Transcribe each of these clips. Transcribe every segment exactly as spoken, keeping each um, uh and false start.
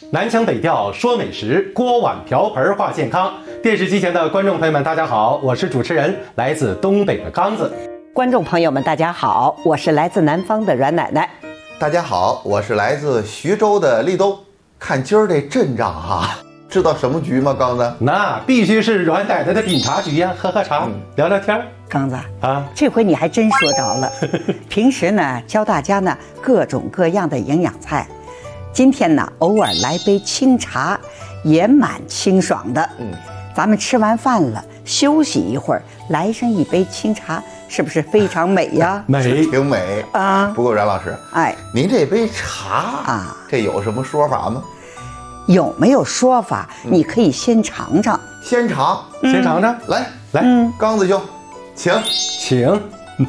南腔北调说美食，锅碗瓢盆话健康。电视机前的观众朋友们，大家好，我是主持人，来自东北的刚子。 观众朋友们，大家好，我是来自南方的阮奶奶。 大家好，我是来自徐州的立冬。看今儿这阵仗哈，知道什么局吗？刚子， 那必须是阮奶奶的品茶局呀，喝喝茶，嗯、聊聊天。 刚子啊， 这回你还真说着了。平时呢，教大家呢各种各样的营养菜，今天呢偶尔来杯清茶，也蛮清爽的。嗯，咱们吃完饭了，休息一会儿，来上一杯清茶，是不是非常美呀？ 美， 挺美啊。不过阮老师，哎，您这杯茶啊，这有什么说法吗？ 有没有说法？嗯、你可以先尝尝。 先尝， 嗯、先尝尝。 来来， 嗯、 刚子兄，请请。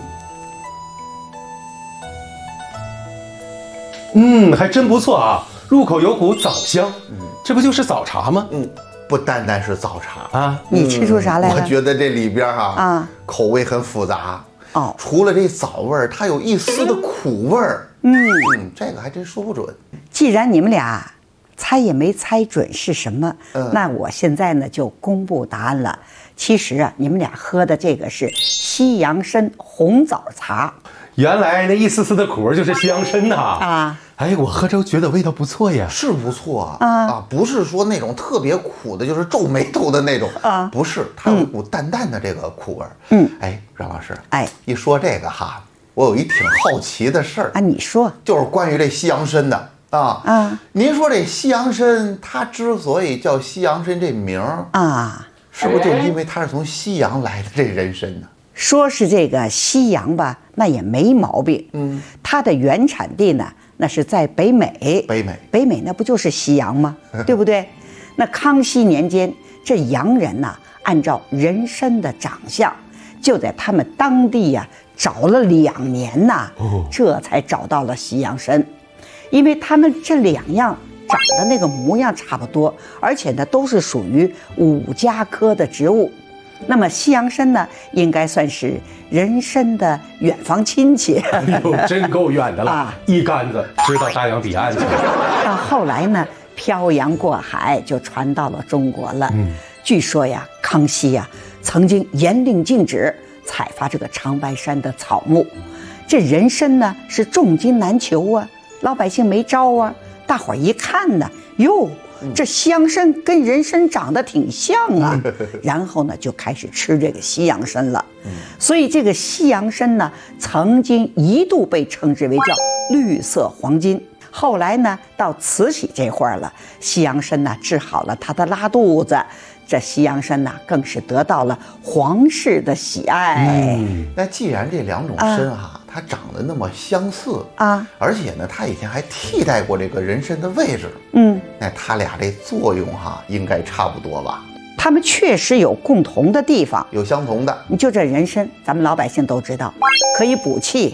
嗯，还真不错啊，入口有股枣香。嗯，这不就是早茶吗？ 嗯，不单单是早茶啊。你吃出啥来了？ 我觉得这里边哈啊，口味很复杂。哦，除了这枣味儿，它有一丝的苦味儿。嗯嗯，这个还真说不准。 既然你们俩猜也没猜准是什么，嗯、那我现在呢就公布答案了。其实啊，你们俩喝的这个是西洋参红枣茶。 原来那一丝丝的苦就是西洋参呐！ 啊， 哎，我喝着觉得味道不错呀， 是不错啊啊，不是说那种特别苦的，就是皱眉头的那种啊，不是，它有一股淡淡的这个苦味。嗯，哎，阮老师，哎，一说这个哈，我有一挺好奇的事儿啊，你说， 就是关于这西洋参的啊啊，您说这西洋参它之所以叫西洋参这名儿啊，是不是就因为它是从西洋来的这人参呢？ 说是这个西洋吧，那也没毛病。嗯，它的原产地呢，那是在北美。 北美， 北美那不就是西洋吗？对不对？那康熙年间，这洋人呐、啊，按照人参的长相，就在他们当地呀、啊、找了两年呐、啊，哦、这才找到了西洋参，因为他们这两样长得那个模样差不多，而且呢都是属于五加科的植物。那么西洋参呢，应该算是人参的远房亲戚。 哎呦，真够远的了，啊、一竿子支到大洋彼岸去了。 到后来呢，漂洋过海就传到了中国了。嗯，据说呀，康熙呀曾经严令禁止采伐这个长白山的草木。这人参呢是重金难求啊，老百姓没招啊。大伙儿一看呢，哟。这西洋参跟人参长得挺像啊，然后呢就开始吃这个西洋参了。所以这个西洋参呢，曾经一度被称之为叫绿色黄金。后来呢，到慈禧这会儿了，西洋参呢治好了他的拉肚子，这西洋参呢更是得到了皇室的喜爱。 嗯，那既然这两种参哈、啊，它长得那么相似啊，而且呢，它以前还替代过这个人参的位置，嗯，那它俩这作用哈，应该差不多吧？ 它们确实有共同的地方， 有相同的。 你就这人参，咱们老百姓都知道，可以补气，